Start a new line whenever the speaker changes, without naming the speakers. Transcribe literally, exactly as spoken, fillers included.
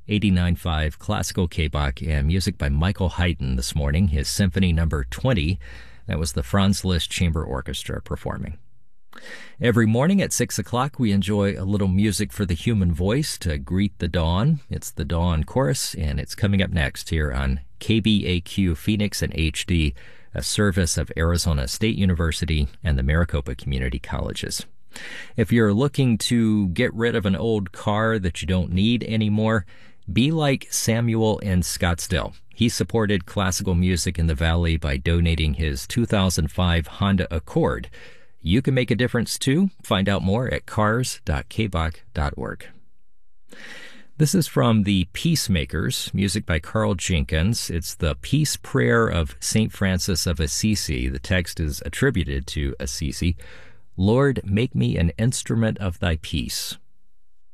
eighty-nine point five Classical K-Bach, and music by Michael Haydn this morning, his Symphony Number twenty. That was the Franz Liszt Chamber Orchestra performing. Every morning at six o'clock, we enjoy a little music for the human voice to greet the dawn. It's the Dawn Chorus, and it's coming up next here on K B A Q Phoenix and H D, a service of Arizona State University and the Maricopa Community Colleges. If you're looking to get rid of an old car that you don't need anymore, be like Samuel in Scottsdale. He supported classical music in the Valley by donating his two thousand five Honda Accord. You can make a difference too. Find out more at cars dot k bach dot org. This is from the Peacemakers, music by Carl Jenkins. It's the Peace Prayer of Saint Francis of Assisi. The text is attributed to Assisi. Lord, make me an instrument of thy peace.